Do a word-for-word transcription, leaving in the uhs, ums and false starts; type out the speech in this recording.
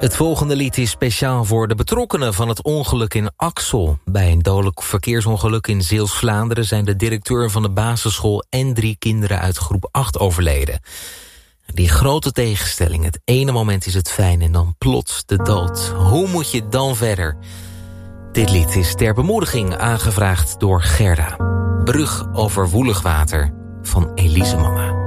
Het volgende lied is speciaal voor de betrokkenen van het ongeluk in Axel. Bij een dodelijk verkeersongeluk in Zeeuws-Vlaanderen zijn de directeur van de basisschool en drie kinderen uit groep acht overleden. Die grote tegenstelling, het ene moment is het fijn en dan plots de dood. Hoe moet je dan verder? Dit lied is ter bemoediging aangevraagd door Gerda. Brug over woelig water van Elise Mama.